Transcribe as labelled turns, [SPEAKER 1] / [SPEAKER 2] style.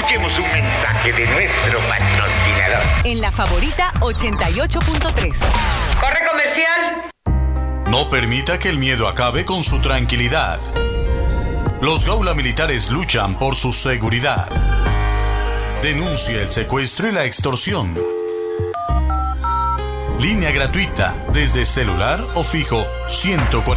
[SPEAKER 1] Escuchemos un mensaje de nuestro patrocinador.
[SPEAKER 2] En La Favorita 88.3.
[SPEAKER 1] ¡Corre comercial!
[SPEAKER 3] No permita que el miedo acabe con su tranquilidad. Los Gaula Militares luchan por su seguridad. Denuncia el secuestro y la extorsión. Línea gratuita desde celular o fijo 140.